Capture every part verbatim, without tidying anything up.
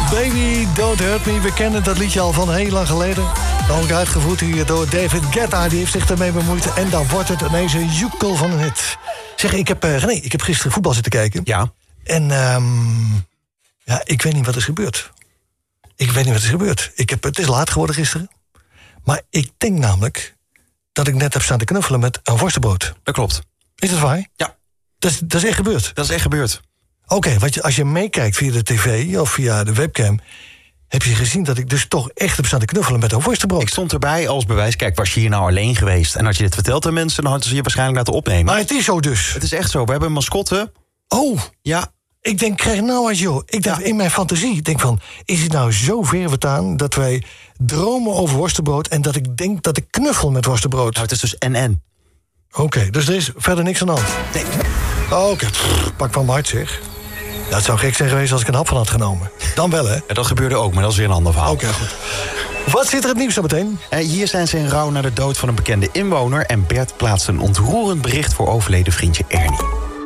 Baby, Don't Hurt Me. We kennen dat liedje al van heel lang geleden. Ook uitgevoerd hier door David Guetta. Die heeft zich ermee bemoeid. En dan wordt het ineens een joekel van een hit. Zeg, ik heb, uh, nee, ik heb gisteren voetbal zitten kijken. Ja. En um, ja, ik weet niet wat er is gebeurd. Ik weet niet wat er is gebeurd. Ik heb, het is laat geworden gisteren. Maar ik denk namelijk dat ik net heb staan te knuffelen met een worstenbrood. Dat klopt. Is dat waar? Ja. Dat is, dat is echt gebeurd? Dat is echt gebeurd. Oké, okay, want je, als je meekijkt via de tv of via de webcam, heb je gezien dat ik dus toch echt heb staan te knuffelen met een worstenbrood. Ik stond erbij als bewijs. Kijk, was je hier nou alleen geweest en had je dit verteld aan mensen, dan hadden ze je waarschijnlijk laten opnemen. Maar het is zo dus. Het is echt zo. We hebben een mascotte. Oh. Ja. Ik denk, krijg nou eens, joh. Ik dacht ja. in mijn fantasie, ik denk van, is het nou zo ver vertaan dat wij dromen over worstenbrood en dat ik denk dat ik knuffel met worstenbrood? Nou, het is dus en-en. Oké, okay, dus er is verder niks aan de hand? Nee. Oh, oké, okay. Pak van mijn hart, zeg. Ja, het zou gek zijn geweest als ik een hap van had genomen. Dan wel, hè? Ja, dat gebeurde ook, maar dat is weer een ander verhaal. Oké, okay, goed. Wat zit er het nieuws zo meteen? Uh, hier zijn ze in rouw naar de dood van een bekende inwoner en Bert plaatst een ontroerend bericht voor overleden vriendje Ernie.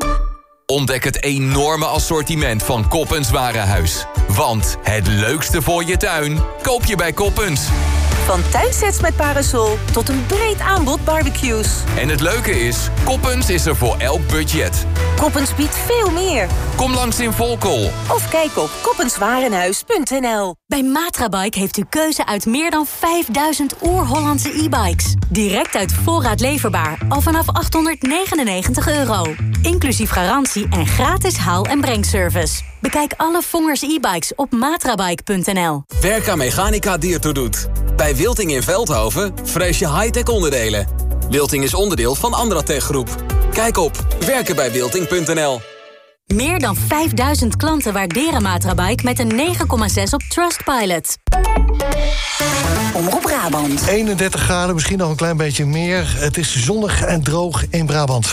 Ontdek het enorme assortiment van Koppens Warenhuis. Want het leukste voor je tuin koop je bij Koppens. Van tuinsets met parasol tot een breed aanbod barbecues. En het leuke is, Koppens is er voor elk budget. Koppens biedt veel meer. Kom langs in Volkel. Of kijk op koppenswarenhuis punt n l. Bij Matrabike heeft u keuze uit meer dan vijfduizend oer-Hollandse e-bikes. Direct uit voorraad leverbaar, al vanaf achthonderdnegenennegentig euro. Inclusief garantie en gratis haal- en brengservice. Bekijk alle Vongers e-bikes op matrabike punt n l. Werka Mechanica Diertoe doet. Bij Wilting in Veldhoven vrees je high-tech onderdelen. Wilting is onderdeel van Andratech Groep. Kijk op werken bij wilting punt n l. Meer dan vijfduizend klanten waarderen Matrabike met een negen komma zes op Trustpilot. Omroep Brabant. eenendertig graden, misschien nog een klein beetje meer. Het is zonnig en droog in Brabant.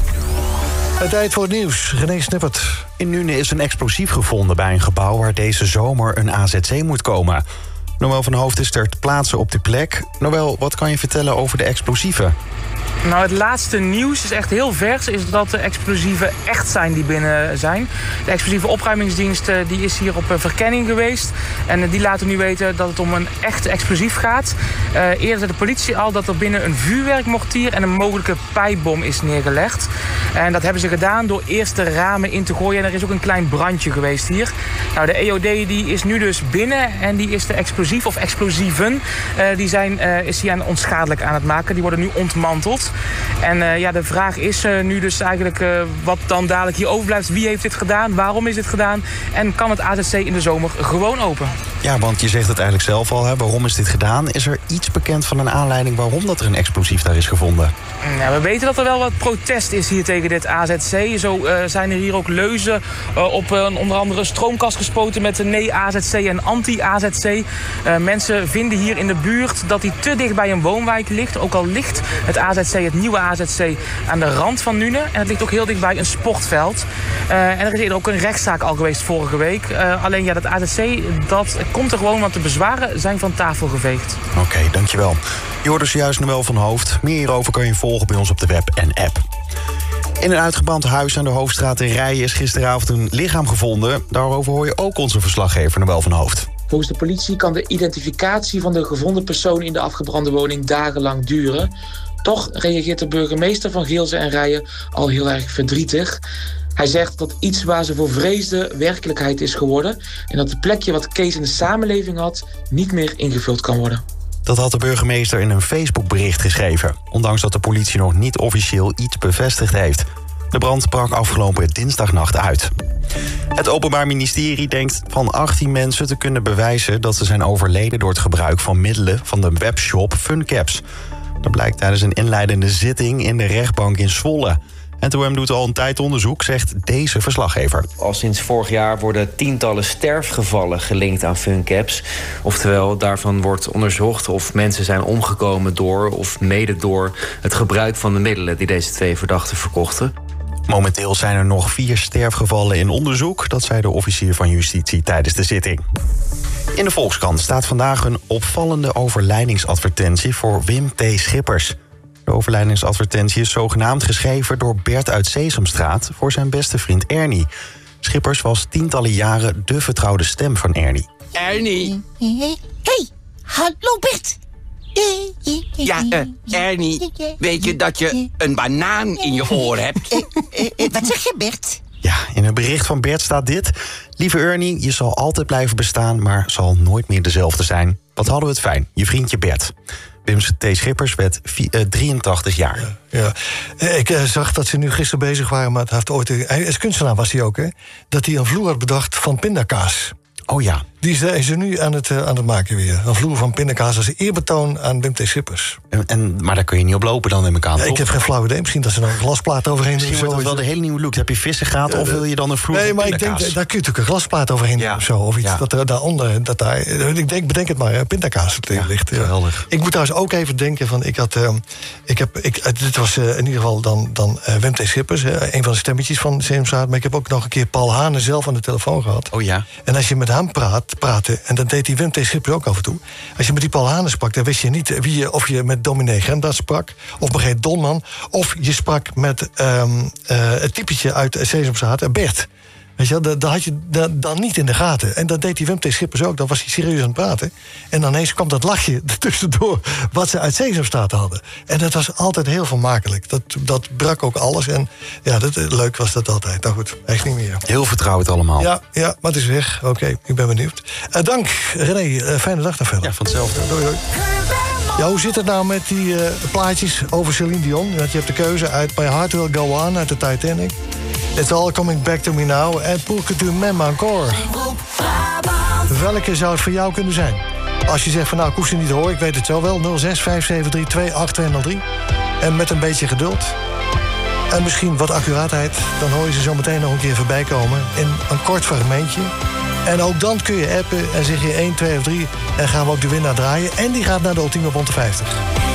Het tijd voor het nieuws. René Snippert. In Nuenen is een explosief gevonden bij een gebouw waar deze zomer een A Z C moet komen. Noël van Hoofd is ter plaatse op de plek. Noël, wat kan je vertellen over de explosieven? Nou, het laatste nieuws is echt heel vers, is dat de explosieven echt zijn die binnen zijn. De explosieve opruimingsdienst die is hier op verkenning geweest. En die laten nu weten dat het om een echt explosief gaat. Uh, eerder zei de politie al dat er binnen een vuurwerkmortier en een mogelijke pijpbom is neergelegd. En dat hebben ze gedaan door eerst de ramen in te gooien. En er is ook een klein brandje geweest hier. Nou, de E O D die is nu dus binnen en die is de explosief of explosieven. Uh, die zijn, uh, is hier aan onschadelijk aan het maken. Die worden nu ontmanteld. En uh, ja, de vraag is uh, nu dus eigenlijk uh, wat dan dadelijk hier overblijft. Wie heeft dit gedaan? Waarom is dit gedaan? En kan het A Z C in de zomer gewoon open? Ja, want je zegt het eigenlijk zelf al, hè? Waarom is dit gedaan? Is er iets bekend van een aanleiding waarom dat er een explosief daar is gevonden? Nou, we weten dat er wel wat protest is hier tegen dit A Z C. Zo uh, zijn er hier ook leuzen uh, op uh, onder andere stroomkast gespoten met nee A Z C en anti-A Z C. Uh, mensen vinden hier in de buurt dat die te dicht bij een woonwijk ligt. Ook al ligt het A Z C, het nieuwe A Z C, aan de rand van Nuenen. En het ligt ook heel dicht bij een sportveld. Uh, en er is eerder ook een rechtszaak al geweest vorige week. Uh, alleen ja, dat A Z C, dat komt er gewoon, want de bezwaren zijn van tafel geveegd. Oké, okay, dankjewel. Je hoort dus juist Noël van Hoofd. Meer hierover kan je volgen bij ons op de web en app. In een uitgebrand huis aan de Hoofdstraat in Rijen is gisteravond een lichaam gevonden. Daarover hoor je ook onze verslaggever Noël van Hoofd. Volgens de politie kan de identificatie van de gevonden persoon in de afgebrande woning dagenlang duren. Toch reageert de burgemeester van Geelze en Rijen al heel erg verdrietig. Hij zegt dat iets waar ze voor vreesden werkelijkheid is geworden en dat het plekje wat Kees in de samenleving had niet meer ingevuld kan worden. Dat had de burgemeester in een Facebookbericht geschreven, ondanks dat de politie nog niet officieel iets bevestigd heeft. De brand brak afgelopen dinsdagnacht uit. Het Openbaar Ministerie denkt van achttien mensen te kunnen bewijzen dat ze zijn overleden door het gebruik van middelen van de webshop Funcaps. Dat blijkt tijdens een inleidende zitting in de rechtbank in Zwolle. En N T O M doet al een tijd onderzoek, zegt deze verslaggever. Al sinds vorig jaar worden tientallen sterfgevallen gelinkt aan Funcaps. Oftewel, daarvan wordt onderzocht of mensen zijn omgekomen door of mede door het gebruik van de middelen die deze twee verdachten verkochten. Momenteel zijn er nog vier sterfgevallen in onderzoek. Dat zei de officier van justitie tijdens de zitting. In de Volkskrant staat vandaag een opvallende overlijdingsadvertentie voor Wim T. Schippers. De overlijdingsadvertentie is zogenaamd geschreven door Bert uit Sesamstraat voor zijn beste vriend Ernie. Schippers was tientallen jaren de vertrouwde stem van Ernie. Ernie. Hey, hallo Bert. Ja, uh, Ernie, weet je dat je een banaan in je oor hebt? Uh, uh, uh, wat zeg je, Bert? Ja, in een bericht van Bert staat dit. Lieve Ernie, je zal altijd blijven bestaan, maar zal nooit meer dezelfde zijn. Wat hadden we het fijn, je vriendje Bert. Wim T. Schippers werd drieëntachtig jaar. Ja, ja. Ik uh, zag dat ze nu gisteren bezig waren, maar het heeft ooit... Hij is kunstenaar, was hij ook, hè? Dat hij een vloer had bedacht van pindakaas. Oh ja. Die is, is er nu aan het, uh, aan het maken weer. Een vloer van pindakaas als eerbetoon aan Wim T. Schippers. En, en, maar daar kun je niet op lopen dan, neem ik aan, ja, toch? Ik heb geen flauw idee. Misschien dat ze er een glasplaat overheen doen. Misschien wordt het wel de hele nieuwe look. Heb je vissengraat of wil je dan een vloer Nee, van maar ik pindakaas? denk, daar kun je natuurlijk een glasplaat overheen doen Ja. of zo. Of iets Ja. dat er daaronder... Dat daar, ik denk, bedenk het maar, hè, pindakaas Ja, ligt. Ja. geweldig. Ik moet trouwens ook even denken van... Ik had, uh, ik heb, ik, dit was uh, in ieder geval dan, dan uh, Wim T. Schippers. Uh, een van de stemmetjes van Sesamstraat. Maar ik heb ook nog een keer Paul Hane zelf aan de telefoon gehad. Oh ja. En als je met hem praat, praatte... En dat deed die Wim T. Schippers ook af en toe. Als je met die Paul Hane sprak, dan wist je niet wie je, of je met dominee Gremdaad sprak... of Margreet Donman, of je sprak met um, uh, het typetje uit Sesamstraat, uh, Bert. Weet je, dat, dat had je dat, dan niet in de gaten. En dat deed die Wim T. Schippers ook. Dan was hij serieus aan het praten. En dan ineens kwam dat lachje er tussendoor wat ze uit Sesamstraat hadden. En dat was altijd heel vermakelijk. Dat, dat brak ook alles. En ja, dat, leuk was dat altijd. Nou goed, echt niet meer. Heel vertrouwd allemaal. Ja, ja, maar het is weg. Oké, okay, ik ben benieuwd. Uh, dank, René. Uh, fijne dag nog verder. Ja, van hetzelfde. Doei, doei. Ja, hoe zit het nou met die uh, plaatjes over Celine Dion? Want je hebt de keuze uit My Heart Will Go On uit de Titanic. It's All Coming Back to Me Now en Pour que tu m'aimes encore. Welke zou het voor jou kunnen zijn? Als je zegt van nou, ik hoef ze niet te horen, ik weet het zo wel. nul zes vijf zeven drie twee acht twee nul drie. En met een beetje geduld en misschien wat accuraatheid... dan hoor je ze zo meteen nog een keer voorbij komen in een kort fragmentje. En ook dan kun je appen en zeg je één, twee of drie... en gaan we ook de winnaar draaien. En die gaat naar de ultieme Bonte vijftig.